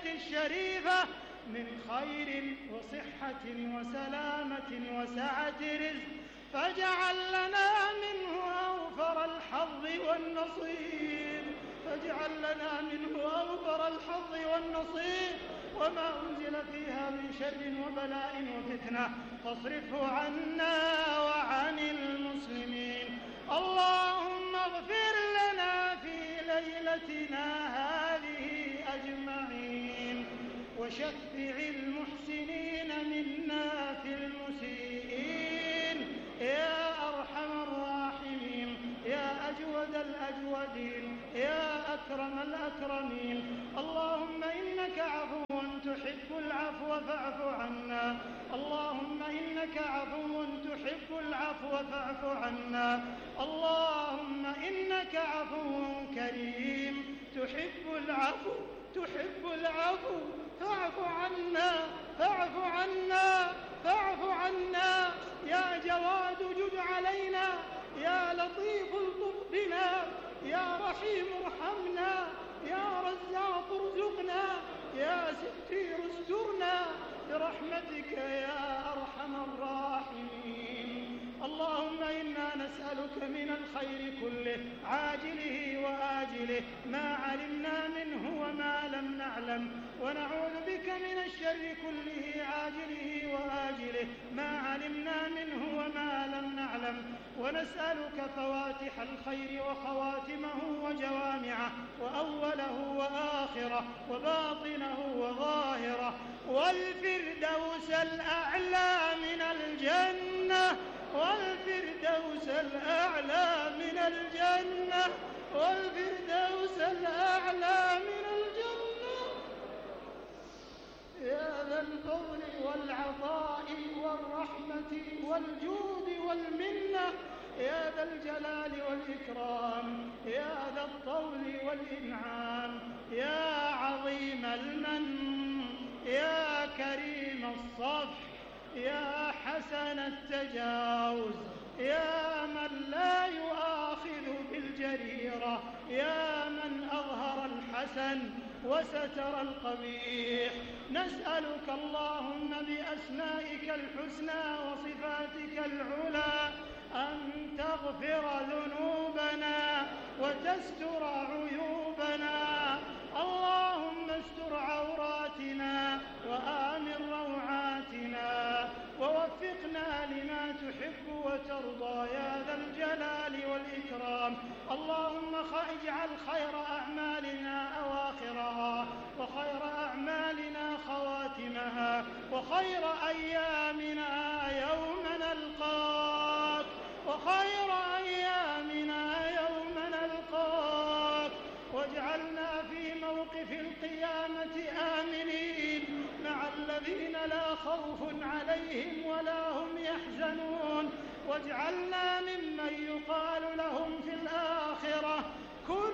الليلة الشريفة من خير وصحة وسلامة وسعة رزق، فاجعل لنا منه أوفر الحظ والنصيب، فاجعل لنا منه أوفر الحظ والنصيب، وما أنزل فيها من شر وبلاء وفتنة فاصرفه عنا وعن المسلمين. اللهم اغفر لنا في ليلتنا هذه أجمعين، وشفع المحسنين منا في المسيئين يا أرحم الراحمين، يا أجود الأجودين، يا أكرم الأكرمين. اللهم إنك عفو تحب العفو فاعف عنا، اللهم إنك عفو تحب العفو فاعف عنا، اللهم إنك عفو كريم تحب العفو فاعف عنا، فاعف عنا، فاعف عنا. يا جواد جد علينا، يا لطيف الطف بنا، يا رحيم ارحمنا، يا رزاق ارزقنا، يا ستير استرنا برحمتك يا أرحم الراحمين. اللهم إنا نسألك من الخير كله عاجله وآجله ما علمنا منه وما لم نعلم، ونعوذ بك من الشر كله عاجله وآجله ما علمنا منه وما لم نعلم، ونسألك فواتح الخير وخواتمه وجوامعه وأوله وآخره وباطنه وظاهره، والفردوس الأعلى من الجنة، والفردوس الأعلى من الجنة، والفردوس الأعلى من الجنة. يا ذا الفضل والعطاء والرحمة والجود والمنة، يا ذا الجلال والإكرام، يا ذا الطول والإنعام، يا عظيم المن، يا كريم الصفح، يا حسن التجاوز، يا من لا يؤاخذ بالجريرة، يا من أظهر الحسن وستر القبيح. نسألك اللهم بأسمائك الحسنى وصفاتك العلى أن تغفر ذنوبنا وتستر عيوبنا. اللهم استر عوراتنا وآمن روعاتنا، ووفقنا لما تحب وترضى يا ذا الجلال والإكرام. اللهم اجعل خير أعمالنا أواخرها، وخير أعمالنا خواتمها، وخير أيامنا يوم نلقاك، وخير أيامنا يوم نلقاك، واجعلنا في موقف القيامة آمنين مع الذين لا خوف عليهم ولا هم يحزنون، واجعلنا ممن يقال لهم في الآخرة